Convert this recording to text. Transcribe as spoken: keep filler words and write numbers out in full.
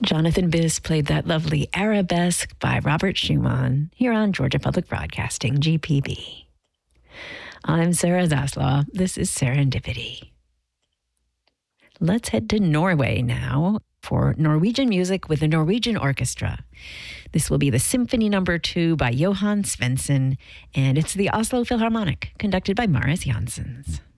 Jonathan Biss played that lovely Arabesque by Robert Schumann here on Georgia Public Broadcasting, G P B. I'm Sarah Zaslaw. This is Serendipity. Let's head to Norway now for Norwegian music with the Norwegian Orchestra. This will be the Symphony Number Two by Johan Svensson, and it's the Oslo Philharmonic, conducted by Marius Jansons.